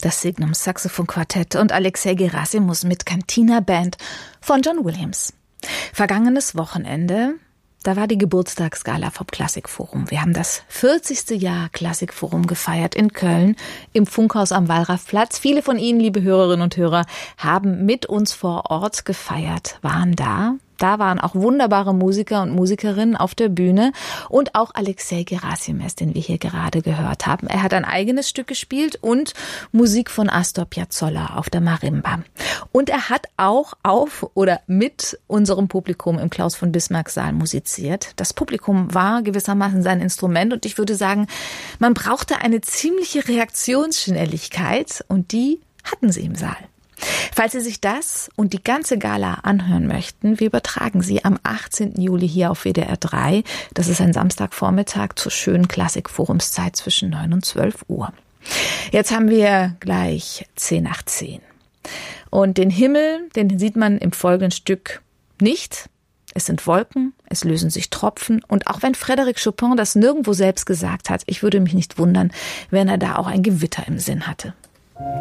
das Signum Saxophon Quartett und Alexei Gerasimus mit Cantina Band von John Williams. Vergangenes Wochenende, da war die Geburtstagsgala vom Klassikforum. Wir haben das 40. Jahr Klassikforum gefeiert in Köln im Funkhaus am Wallrafplatz. Viele von Ihnen, liebe Hörerinnen und Hörer, haben mit uns vor Ort gefeiert, waren da. Da waren auch wunderbare Musiker und Musikerinnen auf der Bühne und auch Alexei Gerasimus, den wir hier gerade gehört haben. Er hat ein eigenes Stück gespielt und Musik von Astor Piazzolla auf der Marimba. Und er hat auch auf oder mit unserem Publikum im Klaus-von-Bismarck-Saal musiziert. Das Publikum war gewissermaßen sein Instrument und ich würde sagen, man brauchte eine ziemliche Reaktionsschnelligkeit und die hatten sie im Saal. Falls Sie sich das und die ganze Gala anhören möchten, wir übertragen sie am 18. Juli hier auf WDR 3. Das ist ein Samstagvormittag zur schönen Klassikforumszeit zwischen 9 und 12 Uhr. Jetzt haben wir gleich 10 nach 10. Und den Himmel, den sieht man im folgenden Stück nicht. Es sind Wolken, es lösen sich Tropfen. Und auch wenn Frédéric Chopin das nirgendwo selbst gesagt hat, ich würde mich nicht wundern, wenn er da auch ein Gewitter im Sinn hatte.